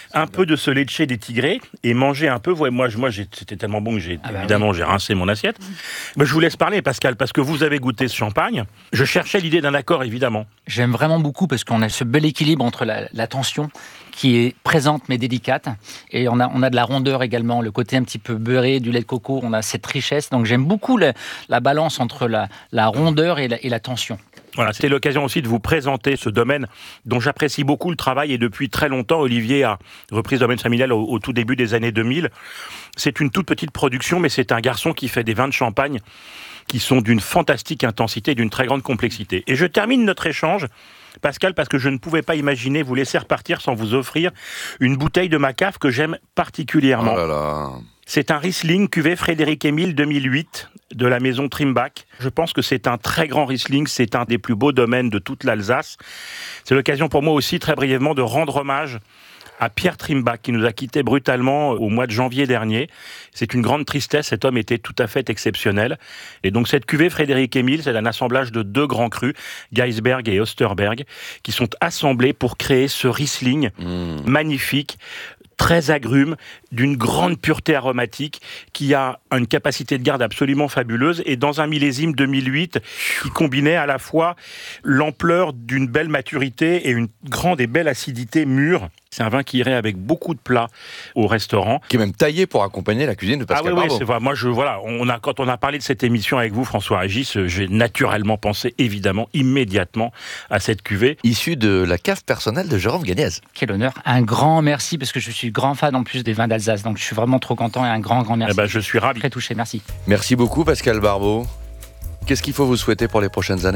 un peu de ce leche des Tigrés et manger un peu. Moi, c'était tellement bon que j'ai rincé mon assiette. Mais je vous laisse parler, Pascal, parce que vous avez goûté ce champagne. Je cherchais l'idée d'un accord, évidemment. J'aime vraiment beaucoup parce qu'on a ce bel équilibre entre la tension qui est présente mais délicate, et on a de la rondeur également, le côté un petit peu beurré du lait de coco, on a cette richesse. Donc j'aime beaucoup la balance entre la rondeur et la tension. Voilà, c'était l'occasion aussi de vous présenter ce domaine dont j'apprécie beaucoup le travail, et depuis très longtemps, Olivier a repris ce domaine familial au tout début des années 2000. C'est une toute petite production, mais c'est un garçon qui fait des vins de champagne qui sont d'une fantastique intensité, d'une très grande complexité. Et je termine notre échange, Pascal, parce que je ne pouvais pas imaginer vous laisser repartir sans vous offrir une bouteille de ma cave que j'aime particulièrement. Oh là là. C'est un Riesling cuvée Frédéric-Émile 2008 de la maison Trimbach. Je pense que c'est un très grand Riesling, c'est un des plus beaux domaines de toute l'Alsace. C'est l'occasion pour moi aussi, très brièvement, de rendre hommage à Pierre Trimbach, qui nous a quittés brutalement au mois de janvier dernier. C'est une grande tristesse, cet homme était tout à fait exceptionnel. Et donc cette cuvée Frédéric-Émile, c'est un assemblage de 2 grands crus, Geisberg et Osterberg, qui sont assemblés pour créer ce Riesling magnifique, très agrume, d'une grande pureté aromatique, qui a une capacité de garde absolument fabuleuse, et dans un millésime 2008 qui combinait à la fois l'ampleur d'une belle maturité et une grande et belle acidité mûre. C'est un vin qui irait avec beaucoup de plats au restaurant. Qui est même taillé pour accompagner la cuisine de Pascal Barbeau. C'est vrai. Moi, quand on a parlé de cette émission avec vous, François-Régis, j'ai naturellement pensé, évidemment, immédiatement à cette cuvée. Issue de la cave personnelle de Jérôme Gagnez. Quel honneur. Un grand merci, parce que je suis grand fan en plus des vins d'Alsace. Donc je suis vraiment trop content, et un grand merci. Je suis ravi. Très touché, merci. Merci beaucoup, Pascal Barbeau. Qu'est-ce qu'il faut vous souhaiter pour les prochaines années ?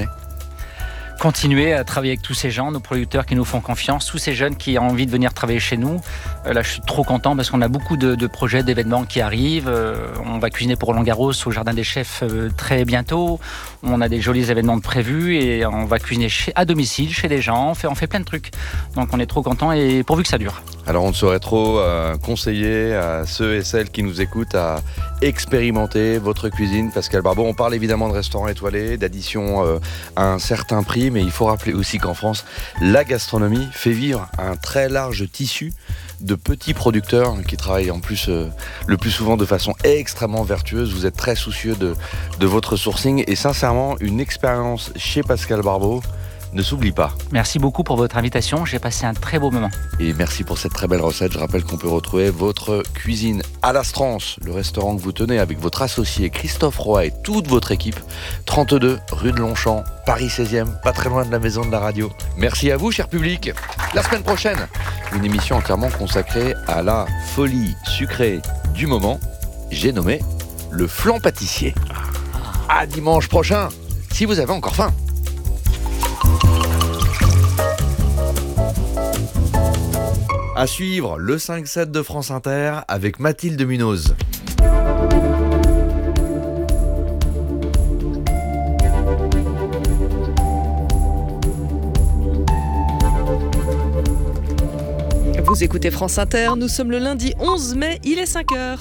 Continuer à travailler avec tous ces gens, nos producteurs qui nous font confiance, tous ces jeunes qui ont envie de venir travailler chez nous. Là, je suis trop content parce qu'on a beaucoup de projets, d'événements qui arrivent. On va cuisiner pour Roland-Garros au Jardin des Chefs très bientôt. On a des jolis événements de prévus, et on va cuisiner à domicile, chez les gens. On fait plein de trucs. Donc on est trop content, et pourvu que ça dure. Alors on ne saurait trop conseiller à ceux et celles qui nous écoutent à expérimenter votre cuisine, Pascal Barbeau. On parle évidemment de restaurants étoilés, d'addition à un certain prix, mais il faut rappeler aussi qu'en France, la gastronomie fait vivre un très large tissu de petits producteurs qui travaillent en plus le plus souvent de façon extrêmement vertueuse. Vous êtes très soucieux de votre sourcing, et sincèrement, une expérience chez Pascal Barbeau ne s'oublie pas. Merci beaucoup pour votre invitation, j'ai passé un très beau moment. Et merci pour cette très belle recette. Je rappelle qu'on peut retrouver votre cuisine à l'Astrance, le restaurant que vous tenez avec votre associé Christophe Roy et toute votre équipe, 32 rue de Longchamp, Paris 16e, pas très loin de la maison de la radio. Merci à vous, cher public. La semaine prochaine, une émission entièrement consacrée à la folie sucrée du moment. J'ai nommé le flan pâtissier. À dimanche prochain, si vous avez encore faim. À suivre, le 5-7 de France Inter avec Mathilde Munoz. Vous écoutez France Inter, nous sommes le lundi 11 mai, il est 5h.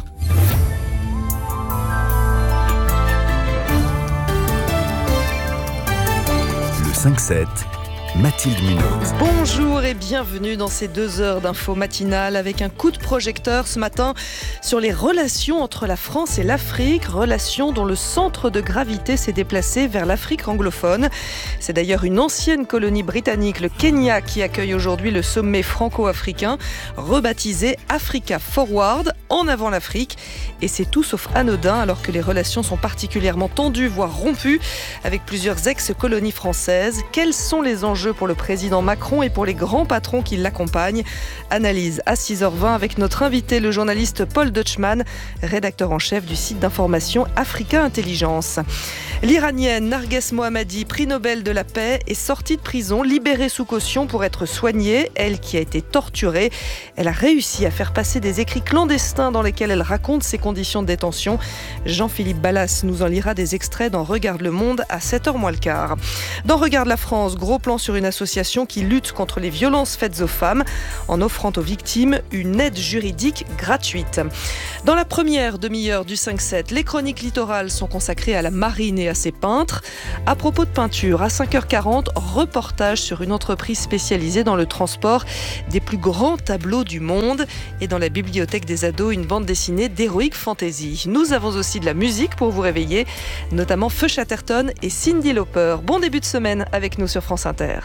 Le 5-7, Mathilde Munoz. Bonjour et bienvenue dans ces 2 heures d'infos matinales avec un coup de projecteur ce matin sur les relations entre la France et l'Afrique, relations dont le centre de gravité s'est déplacé vers l'Afrique anglophone. C'est d'ailleurs une ancienne colonie britannique, le Kenya, qui accueille aujourd'hui le sommet franco-africain, rebaptisé Africa Forward, en avant l'Afrique. Et c'est tout sauf anodin alors que les relations sont particulièrement tendues, voire rompues, avec plusieurs ex-colonies françaises. Quels sont les enjeux pour le président Macron et pour les grands patrons qui l'accompagnent? Analyse à 6h20 avec notre invité, le journaliste Paul Deutschmann, rédacteur en chef du site d'information Africa Intelligence. L'Iranienne Narges Mohammadi, prix Nobel de la paix, est sortie de prison, libérée sous caution pour être soignée. Elle qui a été torturée, elle a réussi à faire passer des écrits clandestins dans lesquels elle raconte ses conditions de détention. Jean-Philippe Ballas nous en lira des extraits dans Regarde le Monde à 7h moins le quart. Dans Regarde la France, gros plan sur une association qui lutte contre les violences faites aux femmes en offrant aux victimes une aide juridique gratuite. Dans la première demi-heure du 5-7, les chroniques littorales sont consacrées à la marine et à à ses peintres. À propos de peinture, à 5h40, reportage sur une entreprise spécialisée dans le transport des plus grands tableaux du monde. Et dans la bibliothèque des ados, une bande dessinée d'Heroic Fantasy. Nous avons aussi de la musique pour vous réveiller, notamment Feu Chatterton et Cyndi Lauper. Bon début de semaine avec nous sur France Inter.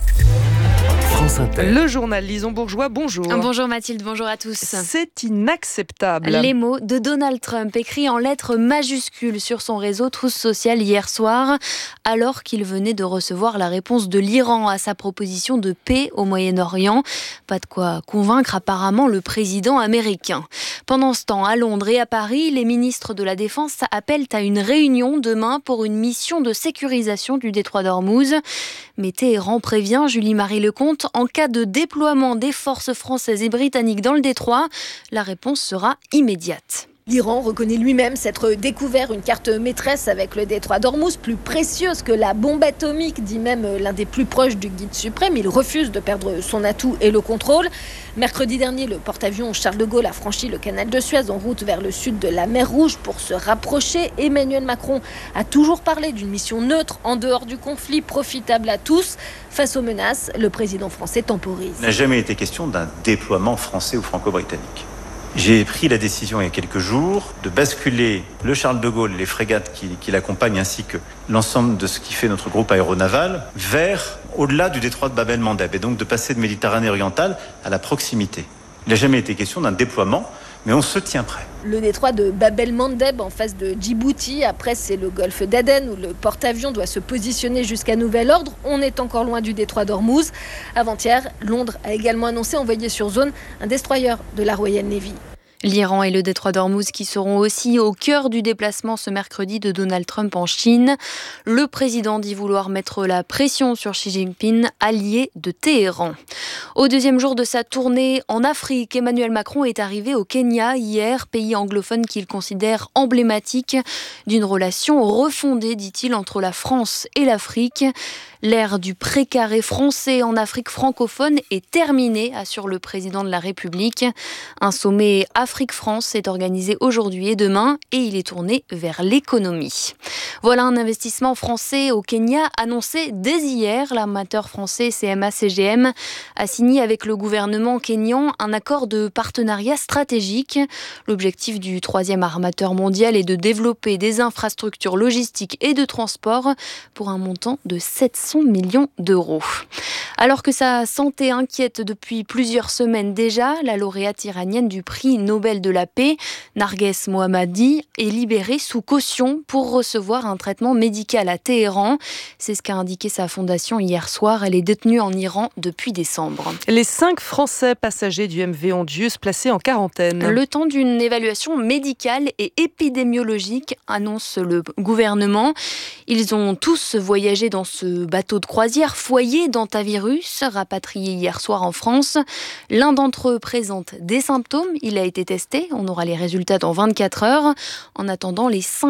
France Inter. Le journal Lison Bourgeois, bonjour. Bonjour Mathilde, bonjour à tous. C'est inacceptable. Les mots de Donald Trump écrits en lettres majuscules sur son réseau Truth Social hier soir, alors qu'il venait de recevoir la réponse de l'Iran à sa proposition de paix au Moyen-Orient. Pas de quoi convaincre apparemment le président américain. Pendant ce temps, à Londres et à Paris, les ministres de la Défense appellent à une réunion demain pour une mission de sécurisation du détroit d'Ormuz. Mais Téhéran prévient Julie-Marie Lecomte, en cas de déploiement des forces françaises et britanniques dans le détroit, la réponse sera immédiate. L'Iran reconnaît lui-même s'être découvert une carte maîtresse avec le détroit d'Ormuz, plus précieuse que la bombe atomique, dit même l'un des plus proches du guide suprême. Il refuse de perdre son atout et le contrôle. Mercredi dernier, le porte-avions Charles de Gaulle a franchi le canal de Suez en route vers le sud de la mer Rouge pour se rapprocher. Emmanuel Macron a toujours parlé d'une mission neutre en dehors du conflit, profitable à tous. Face aux menaces, le président français temporise. Il n'a jamais été question d'un déploiement français ou franco-britannique. J'ai pris la décision il y a quelques jours de basculer le Charles de Gaulle, les frégates qui l'accompagnent ainsi que l'ensemble de ce qui fait notre groupe aéronaval vers au-delà du détroit de Bab el-Mandeb et donc de passer de Méditerranée orientale à la proximité. Il n'a jamais été question d'un déploiement, mais on se tient prêt. Le détroit de Bab el-Mandeb en face de Djibouti, après c'est le golfe d'Aden où le porte-avions doit se positionner jusqu'à nouvel ordre. On est encore loin du détroit d'Ormuz. Avant-hier, Londres a également annoncé envoyer sur zone un destroyer de la Royal Navy. L'Iran et le détroit d'Ormuz qui seront aussi au cœur du déplacement ce mercredi de Donald Trump en Chine. Le président dit vouloir mettre la pression sur Xi Jinping, allié de Téhéran. Au deuxième jour de sa tournée en Afrique, Emmanuel Macron est arrivé au Kenya hier, pays anglophone qu'il considère emblématique d'une relation refondée, dit-il, entre la France et l'Afrique. L'ère du précaré français en Afrique francophone est terminée, assure le président de la République. Un sommet Afrique-France est organisé aujourd'hui et demain et il est tourné vers l'économie. Voilà un investissement français au Kenya annoncé dès hier. L'armateur français CMA-CGM a signé avec le gouvernement kényan un accord de partenariat stratégique. L'objectif du troisième armateur mondial est de développer des infrastructures logistiques et de transport pour un montant de 700 millions d'euros. Alors que sa santé inquiète depuis plusieurs semaines déjà, la lauréate iranienne du prix Nobel de la paix, Narges Mohammadi, est libérée sous caution pour recevoir un traitement médical à Téhéran. C'est ce qu'a indiqué sa fondation hier soir. Elle est détenue en Iran depuis décembre. Les 5 Français passagers du MV Ondius placés en quarantaine. Le temps d'une évaluation médicale et épidémiologique, annonce le gouvernement. Ils ont tous voyagé dans ce bateau de croisière Foyer d'Antavirus, rapatrié hier soir en France. L'un d'entre eux présente des symptômes. Il a été testé. On aura les résultats dans 24 heures. En attendant,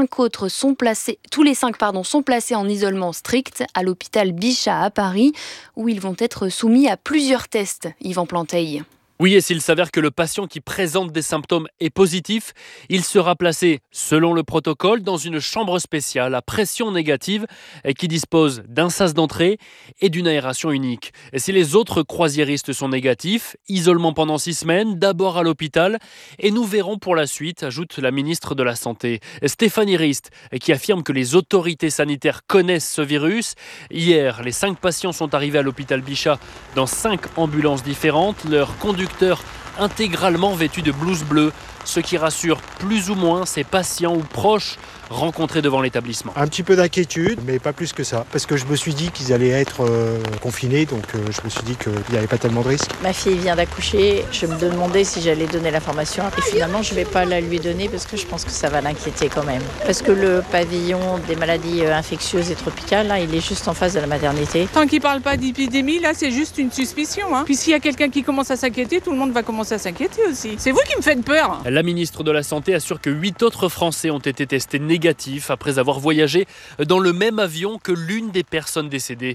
tous les 5 sont placés en isolement strict à l'hôpital Bichat à Paris, où ils vont être soumis à plusieurs tests. Yvan Planteil. Oui, et s'il s'avère que le patient qui présente des symptômes est positif, il sera placé, selon le protocole, dans une chambre spéciale à pression négative et qui dispose d'un sas d'entrée et d'une aération unique. Et si les autres croisiéristes sont négatifs, isolement pendant 6 semaines, d'abord à l'hôpital, et nous verrons pour la suite, ajoute la ministre de la Santé, Stéphanie Rist, qui affirme que les autorités sanitaires connaissent ce virus. Hier, les 5 patients sont arrivés à l'hôpital Bichat dans 5 ambulances différentes. Leur conducteur intégralement vêtu de blouse bleue, ce qui rassure plus ou moins ses patients ou proches rencontrés devant l'établissement. Un petit peu d'inquiétude, mais pas plus que ça, parce que je me suis dit qu'ils allaient être confinés, donc je me suis dit qu'il n'y avait pas tellement de risques. Ma fille vient d'accoucher, je me demandais si j'allais donner l'information, et finalement je ne vais pas la lui donner parce que je pense que ça va l'inquiéter quand même. Parce que le pavillon des maladies infectieuses et tropicales, là, il est juste en face de la maternité. Tant qu'il ne parle pas d'épidémie, là c'est juste une suspicion. Puis s'il y a quelqu'un qui commence à s'inquiéter, tout le monde va commencer à s'inquiéter aussi. C'est vous qui me faites peur. La ministre de la Santé assure que 8 autres Français ont été testés négatifs après avoir voyagé dans le même avion que l'une des personnes décédées.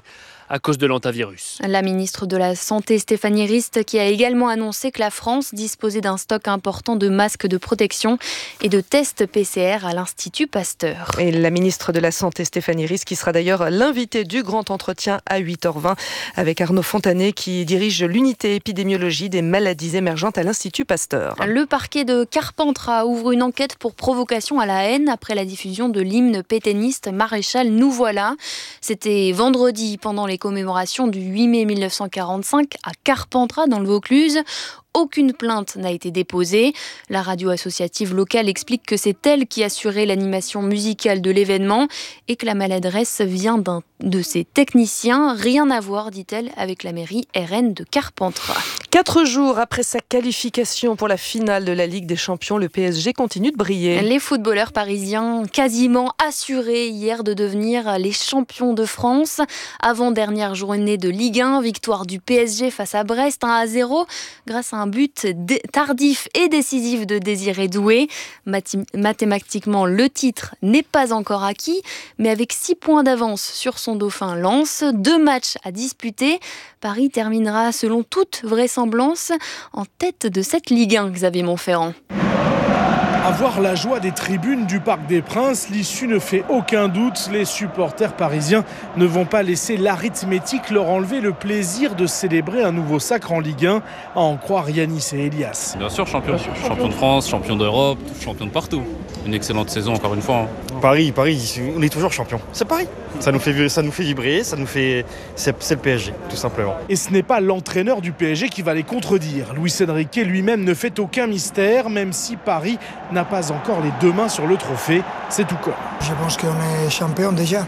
à cause de l'hantavirus. La ministre de la Santé Stéphanie Rist qui a également annoncé que la France disposait d'un stock important de masques de protection et de tests PCR à l'Institut Pasteur. Et la ministre de la Santé Stéphanie Rist qui sera d'ailleurs l'invitée du grand entretien à 8h20 avec Arnaud Fontanet qui dirige l'unité épidémiologie des maladies émergentes à l'Institut Pasteur. Le parquet de Carpentras ouvre une enquête pour provocation à la haine après la diffusion de l'hymne pétainiste Maréchal nous voilà. C'était vendredi pendant les commémorations du 8 mai 1945 à Carpentras dans le Vaucluse. Aucune plainte n'a été déposée. La radio associative locale explique que c'est elle qui assurait l'animation musicale de l'événement et que la maladresse vient d'un de ses techniciens. Rien à voir, dit-elle, avec la mairie RN de Carpentras. 4 jours après sa qualification pour la finale de la Ligue des Champions, le PSG continue de briller. Les footballeurs parisiens quasiment assurés hier de devenir les champions de France. Avant-dernière journée de Ligue 1, victoire du PSG face à Brest 1-0 grâce à un but tardif et décisif de Désiré Doué. Mathématiquement, le titre n'est pas encore acquis, mais avec 6 points d'avance sur son dauphin Lens, 2 matchs à disputer, Paris terminera selon toute vraisemblance en tête de cette Ligue 1, Xavier Montferrand. Avoir la joie des tribunes du Parc des Princes, l'issue ne fait aucun doute. Les supporters parisiens ne vont pas laisser l'arithmétique leur enlever le plaisir de célébrer un nouveau sacre en Ligue 1, à en croire Yanis et Elias. Bien sûr, champion de France, champion d'Europe, champion de partout. Une excellente saison encore une fois. Paris, on est toujours champion. C'est Paris. Ça nous fait vibrer, c'est le PSG, tout simplement. Et ce n'est pas l'entraîneur du PSG qui va les contredire. Luis Enrique lui-même ne fait aucun mystère, même si Paris n'a pas encore les 2 mains sur le trophée. C'est tout comme. Je pense qu'on est champion déjà.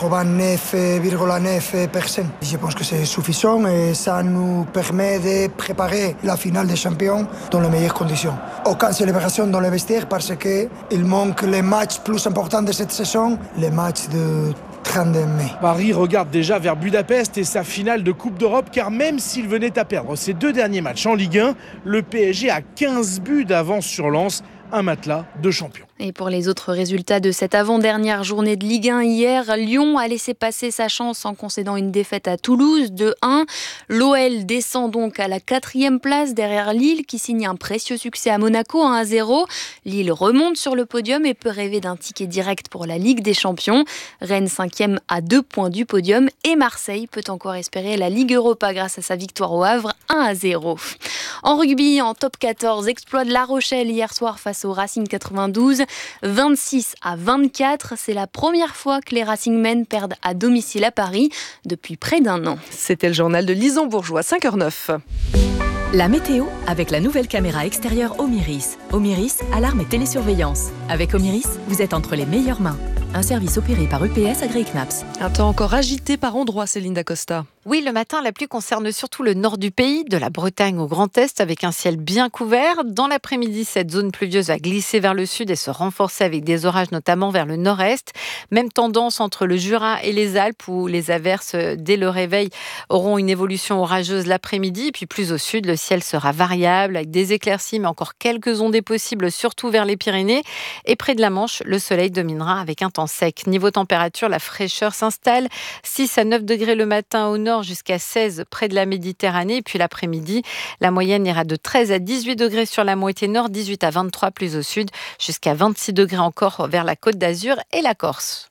89,9%. Je pense que c'est suffisant et ça nous permet de préparer la finale des champions dans les meilleures conditions. Aucune célébration dans les vestiaires parce qu'il manque les matchs plus importants de cette saison, les matchs de 32 mai. Paris regarde déjà vers Budapest et sa finale de Coupe d'Europe car même s'il venait à perdre ses 2 derniers matchs en Ligue 1, le PSG a 15 buts d'avance sur Lens, un matelas de champion. Et pour les autres résultats de cette avant-dernière journée de Ligue 1 hier, Lyon a laissé passer sa chance en concédant une défaite à Toulouse de 1. L'OL descend donc à la 4e place derrière Lille qui signe un précieux succès à Monaco 1-0. Lille remonte sur le podium et peut rêver d'un ticket direct pour la Ligue des Champions. Rennes 5e à 2 points du podium et Marseille peut encore espérer la Ligue Europa grâce à sa victoire au Havre 1-0. En rugby, en top 14, exploit de La Rochelle hier soir face au Racing 92. 26-24, c'est la première fois que les Racingmen perdent à domicile à Paris depuis près d'1 an. C'était le journal de Lison Bourgeois, 5h09. La météo avec la nouvelle caméra extérieure Omiris. Omiris, alarme et télésurveillance. Avec Omiris, vous êtes entre les meilleures mains. Un service opéré par EPS Agri-Knaps. Un temps encore agité par endroits, Céline Dacosta. Oui, le matin, la pluie concerne surtout le nord du pays, de la Bretagne au Grand Est, avec un ciel bien couvert. Dans l'après-midi, cette zone pluvieuse va glisser vers le sud et se renforcer avec des orages, notamment vers le nord-est. Même tendance entre le Jura et les Alpes, où les averses, dès le réveil, auront une évolution orageuse l'après-midi. Puis plus au sud, le ciel sera variable, avec des éclaircies, mais encore quelques ondées possibles, surtout vers les Pyrénées. Et près de la Manche, le soleil dominera avec un temps sec. Niveau température, la fraîcheur s'installe. 6 à 9 degrés le matin au nord, jusqu'à 16 près de la Méditerranée. Et puis l'après-midi, la moyenne ira de 13 à 18 degrés sur la moitié nord, 18 à 23 plus au sud, jusqu'à 26 degrés encore vers la Côte d'Azur et la Corse.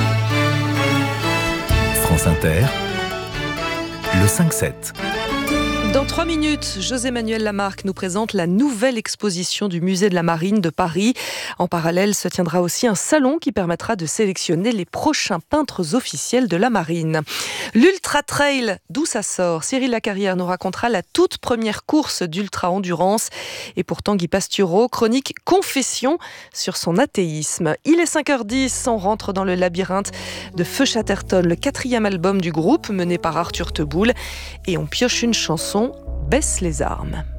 France Inter, le 5-7. Dans 3 minutes, José-Manuel Lamarque nous présente la nouvelle exposition du Musée de la Marine de Paris. En parallèle, se tiendra aussi un salon qui permettra de sélectionner les prochains peintres officiels de la Marine. L'Ultra Trail, d'où ça sort? Cyril Lacarrière nous racontera la toute première course d'ultra-endurance. Et pourtant, Guy Pastureau chronique Confession sur son athéisme. Il est 5h10, on rentre dans le labyrinthe de Feu Chatterton, le 4e album du groupe mené par Arthur Teboul. Et on pioche une chanson, Baisse les armes.